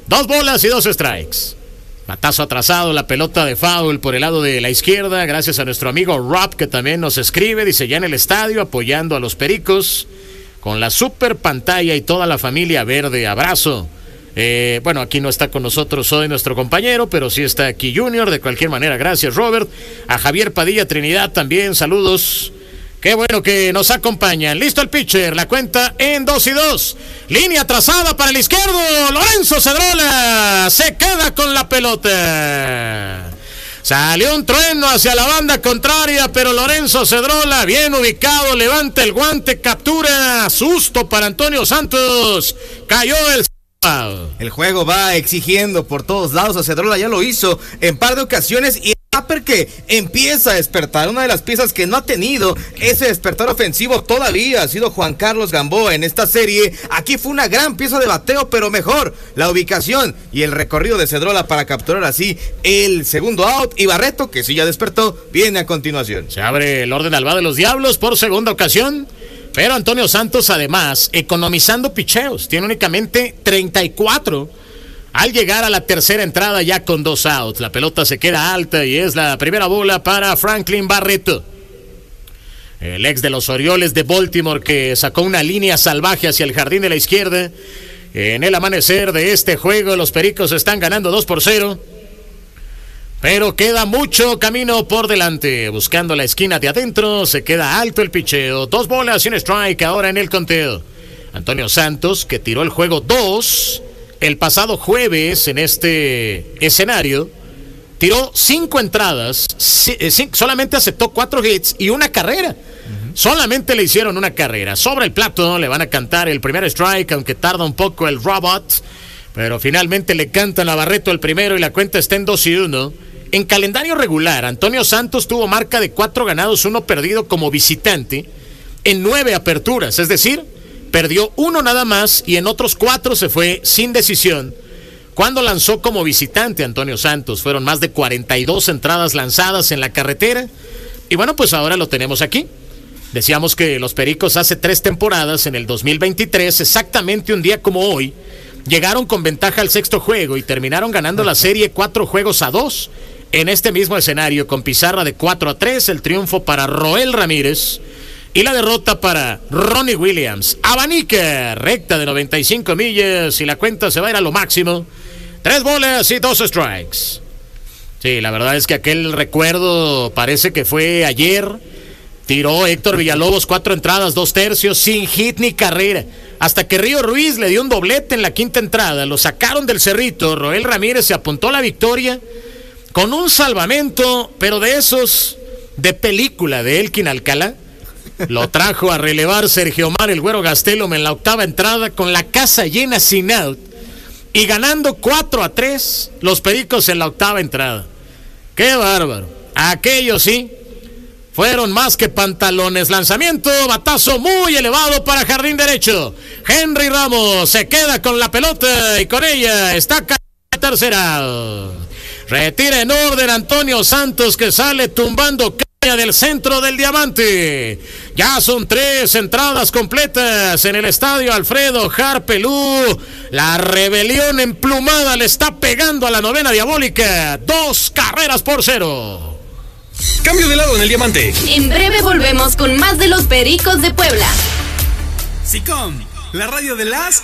2 bolas y 2 strikes. Batazo atrasado, la pelota de foul por el lado de la izquierda, gracias a nuestro amigo Rob, que también nos escribe, dice, ya en el estadio apoyando a los Pericos, con la super pantalla y toda la familia verde, abrazo. Bueno, aquí no está con nosotros hoy nuestro compañero, pero sí está aquí Junior, de cualquier manera, gracias Robert. A Javier Padilla Trinidad también, saludos. Qué bueno que nos acompañan. Listo el pitcher, la cuenta en 2-2. Línea trazada para el izquierdo. Lorenzo Cedrola se queda con la pelota. Salió un trueno hacia la banda contraria, pero Lorenzo Cedrola, bien ubicado, levanta el guante, captura. Susto para Antonio Santos. Cayó el juego va exigiendo por todos lados a Cedrola, ya lo hizo en par de ocasiones y porque empieza a despertar. Una de las piezas que no ha tenido ese despertar ofensivo todavía ha sido Juan Carlos Gamboa en esta serie. Aquí fue una gran pieza de bateo, pero mejor la ubicación y el recorrido de Cedrola para capturar así el segundo out. Y Barreto, que sí ya despertó, viene a continuación. Se abre el orden al va de los Diablos por segunda ocasión. Pero Antonio Santos, además, economizando picheos, tiene únicamente 34 al llegar a la tercera entrada ya con 2 outs. La pelota se queda alta y es la primera bola para Franklin Barreto, el ex de los Orioles de Baltimore, que sacó una línea salvaje hacia el jardín de la izquierda. En el amanecer de este juego, los Pericos están ganando 2-0. Pero queda mucho camino por delante. Buscando la esquina de adentro, se queda alto el picheo. 2 bolas y un strike ahora en el conteo. Antonio Santos, que tiró el juego 2 el pasado jueves en este escenario, tiró 5 entradas, solamente aceptó 4 hits y una carrera. Solamente le hicieron una carrera. Sobre el plato le van a cantar el primer strike, aunque tarda un poco el robot. Pero finalmente le cantan a Barreto el primero y la cuenta está en 2-1. En calendario regular, Antonio Santos tuvo marca de 4 ganados, 1 perdido como visitante en 9 aperturas, es decir, perdió 1 nada más y en otros 4 se fue sin decisión. Cuando lanzó como visitante Antonio Santos, fueron más de 42 entradas lanzadas en la carretera. Y bueno, pues ahora lo tenemos aquí. Decíamos que los Pericos hace 3 temporadas, en el 2023, exactamente un día como hoy, llegaron con ventaja al 6º juego y terminaron ganando la serie 4-2. En este mismo escenario, con pizarra de 4-3, el triunfo para Roel Ramírez y la derrota para Ronnie Williams. Abanica, recta de 95 millas y la cuenta se va a ir a lo máximo. 3 bolas y 2 strikes. Sí, la verdad es que aquel recuerdo parece que fue ayer. Tiró Héctor Villalobos 4 entradas, 2 tercios, sin hit ni carrera. Hasta que Río Ruiz le dio un doblete en la 5ª entrada. Lo sacaron del cerrito. Roel Ramírez se apuntó a la victoria con un salvamento, pero de esos de película de Elkin Alcalá. Lo trajo a relevar Sergio Omar el Güero Gastelum en la 8ª entrada con la casa llena sin out y ganando 4-3 los Pericos en la 8ª entrada. ¡Qué bárbaro! Aquello sí fueron más que pantalones. Lanzamiento, batazo muy elevado para jardín derecho. Henry Ramos se queda con la pelota y con ella está tercera. Retira en orden Antonio Santos, que sale tumbando caña del centro del diamante. Ya son 3 entradas completas en el estadio Alfredo Harpelú. La rebelión emplumada le está pegando a la novena diabólica. 2-0. Cambio de lado en el diamante. En breve volvemos con más de los Pericos de Puebla. SICOM, la radio de las